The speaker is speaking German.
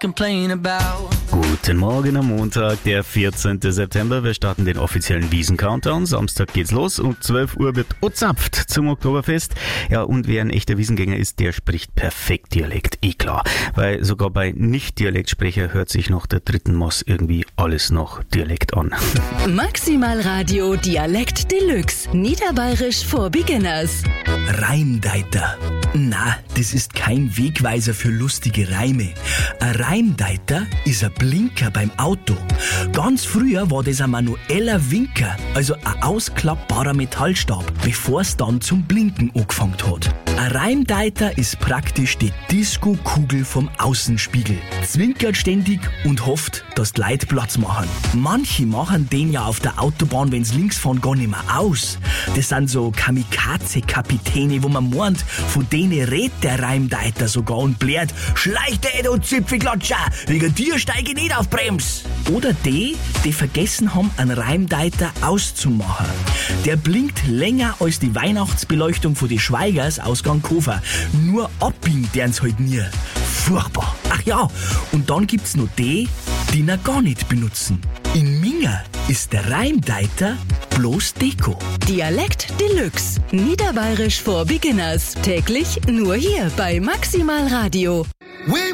complain about. Guten Morgen am Montag, der 14. September. Wir starten den offiziellen Wiesen-Countdown. Samstag geht's los. Um 12 Uhr wird ozapft zum Oktoberfest. Ja, und wer ein echter Wiesengänger ist, der spricht perfekt Dialekt. Eh klar. Weil sogar bei Nicht-Dialektsprecher hört sich nach der dritten Maß irgendwie alles noch Dialekt an. Maximal Radio Dialekt Deluxe. Niederbayerisch for Beginners. Reimdeiter. Na, das ist kein Wegweiser für lustige Reime. Ein Reimdeiter ist ein Blinker beim Auto. Ganz früher war das ein manueller Winker, also ein ausklappbarer Metallstab, bevor es dann zum Blinken angefangen hat. Ein Reimdeiter ist praktisch die Disco-Kugel vom Außenspiegel. Zwinkert ständig und hofft, dass die Leute Platz machen. Manche machen den ja auf der Autobahn, wenn's links fahren, gar nicht mehr aus. Das sind so Kamikaze-Kapitäne, wo man meint, von denen redet der Reimdeiter sogar und blärt: Schleich dich, du Zipfelklatscher, wegen dir steige ich nicht auf Brems. Oder die vergessen haben, einen Reimdeiter auszumachen. Der blinkt länger als die Weihnachtsbeleuchtung von die Schweigers aus Ganghofer. Nur abbiegen dern's halt nie. Furchtbar. Ach ja, und dann gibt's noch die ihn gar nicht benutzen. In Minga ist der Reimdeiter bloß Deko. Dialekt Deluxe. Niederbayerisch for Beginners. Täglich nur hier bei Maximal Radio.